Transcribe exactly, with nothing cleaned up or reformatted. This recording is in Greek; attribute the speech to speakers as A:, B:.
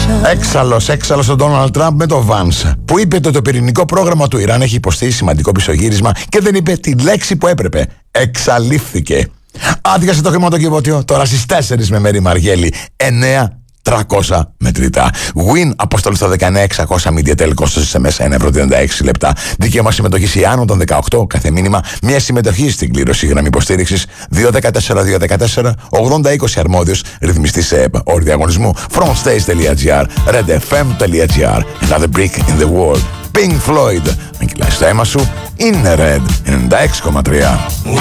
A: Έξαλλος, έξαλλος ο Ντόναλντ Τραμπ με το Vance, που είπε ότι το πυρηνικό πρόγραμμα του Ιράν έχει υποστεί σημαντικό πισωγύρισμα και δεν είπε τη λέξη που έπρεπε. Εξαλείφθηκε. Άδειασε το χρηματοκιβώτιο τώρα στις τέσσερις με Μέρη Μαργέλη. εννέα τριακόσια μετρητά. Win αποστολή στο δεκαεννέα εξακόσια MediaTel, κόστος σε μέσα ένα ευρώ τριάντα έξι λεπτά. Δικαίωμα συμμετοχής ή άνω των δεκαοκτώ κάθε μήνυμα. Μια συμμετοχή στην κλήρωση γραμμή υποστήριξης δύο ένα τέσσερα δύο ένα τέσσερα ογδόντα είκοσι αρμόδιος ρυθμιστής σε ΕΠ. Όροι διαγωνισμού frontstage.gr, redfm.gr. Another brick in the wall. Pink Floyd. Μην κυλάς το αίμα σου. Είναι Red ενενήντα έξι κόμμα τρία.